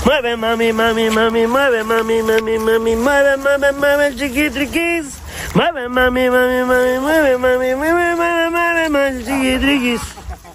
Mueve, mami, mami, mami, mueve, mami, mami, mami, mueve, mueve, mueve, chiquitriquis. Mueve, mami, mami, mami, mueve, mami, mueve, mueve, mueve, mueve, chiquitriquis.